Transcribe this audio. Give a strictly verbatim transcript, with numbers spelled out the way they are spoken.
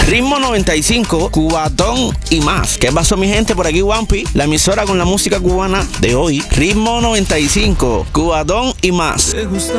Ritmo noventa y cinco, Cubatón y más. ¿Qué pasó, mi gente? Por aquí Wampi, la emisora con la música cubana de hoy. Ritmo noventa y cinco, Cubatón y más.